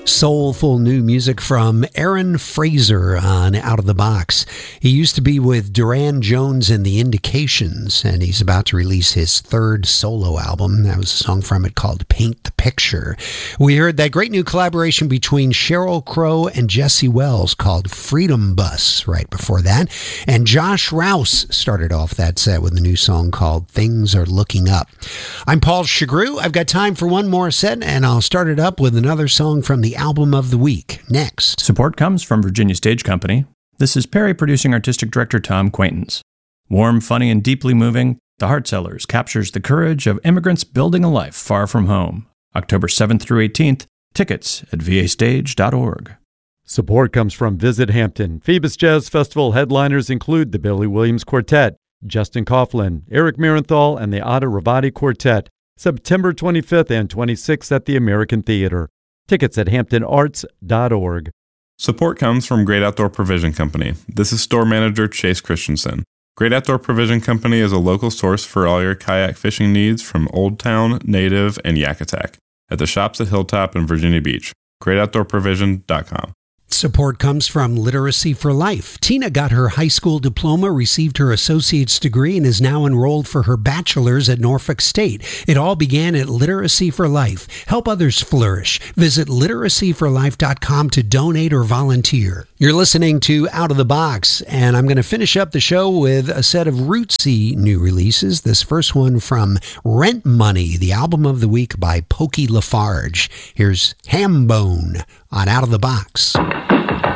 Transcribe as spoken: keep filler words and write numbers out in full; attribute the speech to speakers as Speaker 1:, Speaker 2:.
Speaker 1: Soulful new music from Aaron Fraser on Out of the Box. He used to be with Duran Jones and the Indications, and he's about to release his third solo album. That was a song from it called Paint the Picture. We heard that great new collaboration between Sheryl Crow and Jesse Wells called Freedom Bus right before that. And Josh Rouse started off that set with a new song called Things Are Looking Up. I'm Paul Chagru. I've got time for one more set, and I'll start it up with another song from the Album of the Week next.
Speaker 2: Support comes from Virginia Stage Company. This is Perry Producing Artistic Director Tom Quaintance. Warm, funny, and deeply moving, The Heart Sellers captures the courage of immigrants building a life far from home. October seventh through eighteenth, tickets at v a stage dot org.
Speaker 3: Support comes from Visit Hampton. Phoebus Jazz Festival headliners include the Billy Williams Quartet, Justin Coughlin, Eric Marienthal, and the Ada Ravati Quartet, September twenty-fifth and twenty-sixth at the American Theater. Tickets at hampton arts dot org.
Speaker 4: Support comes from Great Outdoor Provision Company. This is store manager Chase Christensen. Great Outdoor Provision Company is a local source for all your kayak fishing needs from Old Town, Native, and Yak Attack at the shops at Hilltop and Virginia Beach. great outdoor provision dot com.
Speaker 1: Support comes from Literacy for Life. Tina got her high school diploma, received her associate's degree, and is now enrolled for her bachelor's at Norfolk State. It all began at Literacy for Life. Help others flourish. Visit literacy for life dot com to donate or volunteer. You're listening to Out of the Box, and I'm going to finish up the show with a set of rootsy new releases. This first one from Rent Money, the album of the week by Pokey Lafarge. Here's Hambone on Out of the Box.